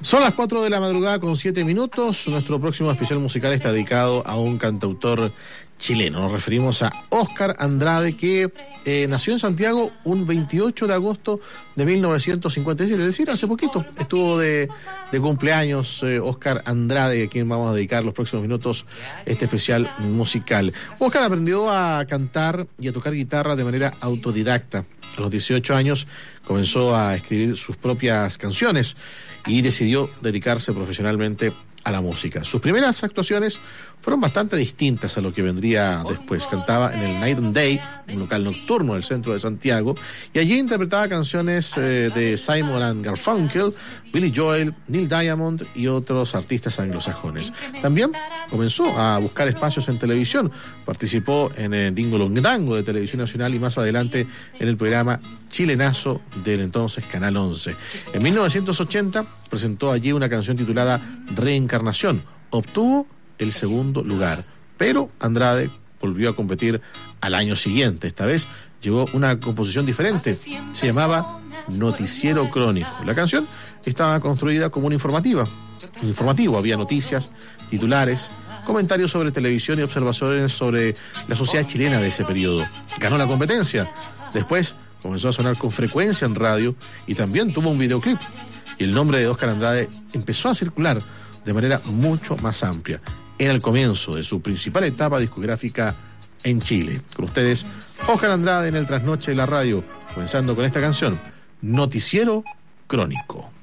Son las 4 de la madrugada con 7 minutos. Nuestro próximo especial musical está dedicado a un cantautor chileno. Nos referimos a Óscar Andrade, que nació en Santiago un 28 de agosto de 1957, es decir, hace poquito. Estuvo de cumpleaños Óscar Andrade, a quien vamos a dedicar los próximos minutos este especial musical. Óscar aprendió a cantar y a tocar guitarra de manera autodidacta. A los 18 años comenzó a escribir sus propias canciones y decidió dedicarse profesionalmente a la música. Sus primeras actuaciones fueron bastante distintas a lo que vendría después. Cantaba en el Night and Day, un local nocturno del centro de Santiago, y allí interpretaba canciones de Simon and Garfunkel, Billy Joel, Neil Diamond y otros artistas anglosajones. También comenzó a buscar espacios en televisión. Participó en Dingolondango de Televisión Nacional y más adelante en el programa Chilenazo del entonces Canal 11. En 1980 presentó allí una canción titulada Reencarnación. Obtuvo el segundo lugar, pero Andrade volvió a competir al año siguiente. Esta vez llevó una composición diferente, se llamaba Noticiero Crónico. La canción estaba construida como un informativo, había noticias, titulares, comentarios sobre televisión y observaciones sobre la sociedad chilena de ese periodo. Ganó la competencia, después comenzó a sonar con frecuencia en radio y también tuvo un videoclip, y el nombre de Óscar Andrade empezó a circular de manera mucho más amplia. Era el comienzo de su principal etapa discográfica en Chile. Con ustedes, Óscar Andrade en el Trasnoche de la Radio, comenzando con esta canción, Noticiero Crónico.